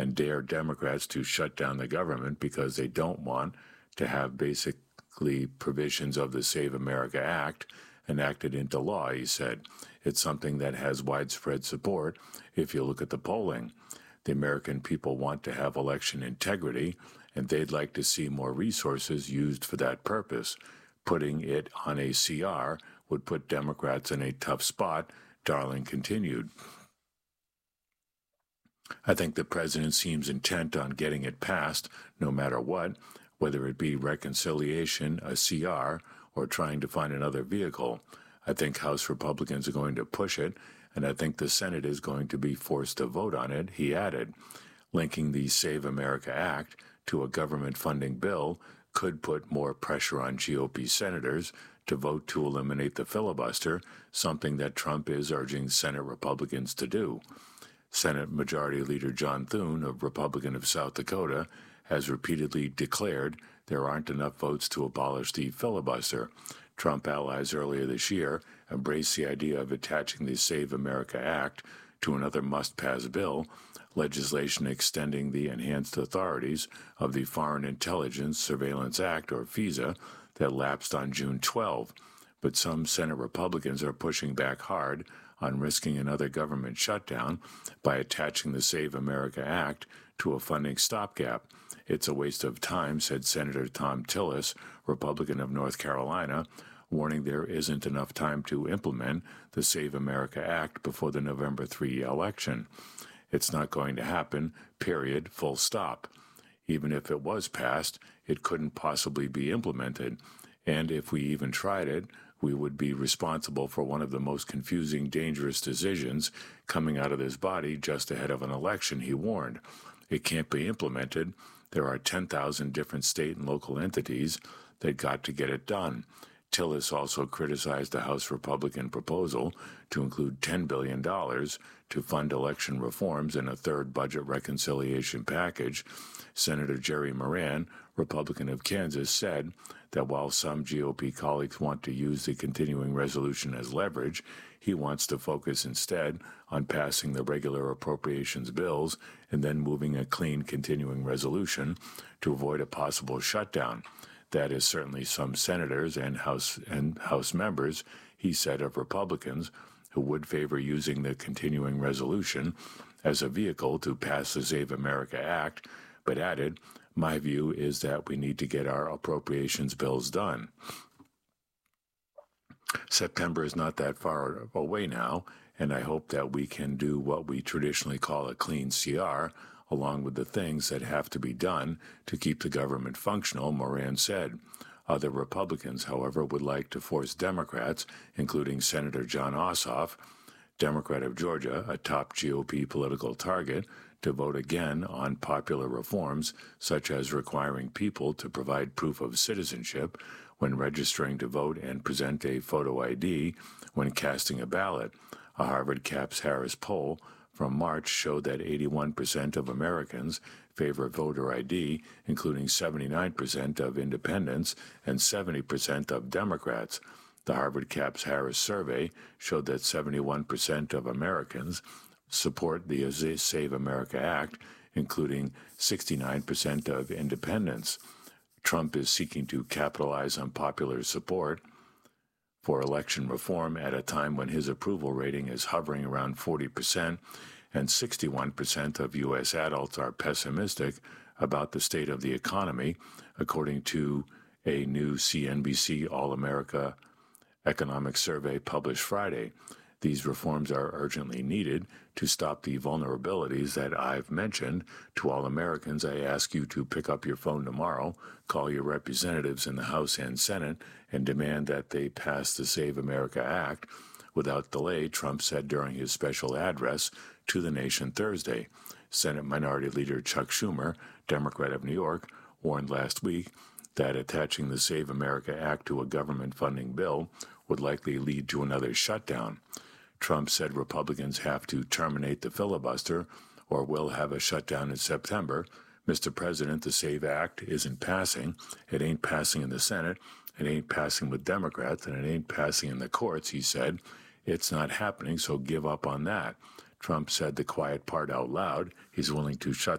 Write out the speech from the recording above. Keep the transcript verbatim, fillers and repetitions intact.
and dare Democrats to shut down the government because they don't want to have basically provisions of the Save America Act enacted into law, he said. It's something that has widespread support if you look at the polling. The American people want to have election integrity, and they'd like to see more resources used for that purpose. Putting it on a C R would put Democrats in a tough spot, Darling continued. I think the president seems intent on getting it passed no matter what, whether it be reconciliation, a C R, or trying to find another vehicle. I think House Republicans are going to push it, and I think the Senate is going to be forced to vote on it, he added. Linking the Save America Act to a government funding bill could put more pressure on G O P senators to vote to eliminate the filibuster, something that Trump is urging Senate Republicans to do. Senate Majority Leader John Thune, a Republican of South Dakota, has repeatedly declared there aren't enough votes to abolish the filibuster. Trump allies earlier this year embraced the idea of attaching the Save America Act to another must-pass bill, legislation extending the enhanced authorities of the Foreign Intelligence Surveillance Act, or FISA, that lapsed on June twelfth. But some Senate Republicans are pushing back hard on risking another government shutdown by attaching the Save America Act to a funding stopgap. It's a waste of time, said Senator Thom Tillis, Republican of North Carolina, warning there isn't enough time to implement the Save America Act before the November third election. It's not going to happen, period, full stop. Even if it was passed, it couldn't possibly be implemented. And if we even tried it, we would be responsible for one of the most confusing, dangerous decisions coming out of this body just ahead of an election, he warned. It can't be implemented. There are ten thousand different state and local entities that got to get it done. Tillis also criticized the House Republican proposal to include ten billion dollars to fund election reforms in a third budget reconciliation package. Senator Jerry Moran, Republican of Kansas, said that while some G O P colleagues want to use the continuing resolution as leverage, he wants to focus instead on passing the regular appropriations bills and then moving a clean continuing resolution to avoid a possible shutdown. That is certainly some senators and House and House members, he said, of Republicans who would favor using the continuing resolution as a vehicle to pass the Save America Act, but added, my view is that we need to get our appropriations bills done. September is not that far away now, and I hope that we can do what we traditionally call a clean C R, along with the things that have to be done to keep the government functional, Moran said. Other Republicans, however, would like to force Democrats, including Senator Jon Ossoff, Democrat of Georgia, a top G O P political target, to vote again on popular reforms, such as requiring people to provide proof of citizenship when registering to vote and present a photo I D when casting a ballot. A Harvard Caps Harris poll from March showed that eighty-one percent of Americans favor voter I D, including seventy-nine percent of independents and seventy percent of Democrats. The Harvard Caps Harris survey showed that seventy-one percent of Americans support the Save America Act, including sixty-nine percent of independents. Trump is seeking to capitalize on popular support for election reform at a time when his approval rating is hovering around forty percent, and sixty-one percent of U S adults are pessimistic about the state of the economy, according to a new C N B C All-America Economic Survey published Friday. These reforms are urgently needed to stop the vulnerabilities that I've mentioned. To all Americans, I ask you to pick up your phone tomorrow, call your representatives in the House and Senate, and demand that they pass the Save America Act without delay, Trump said during his special address to the nation Thursday. Senate Minority Leader Chuck Schumer, Democrat of New York, warned last week that attaching the Save America Act to a government funding bill would likely lead to another shutdown. Trump said Republicans have to terminate the filibuster or will have a shutdown in September. Mister President, the SAVE Act isn't passing. It ain't passing in the Senate. It ain't passing with Democrats, and it ain't passing in the courts, he said. It's not happening, so give up on that. Trump said the quiet part out loud. He's willing to shut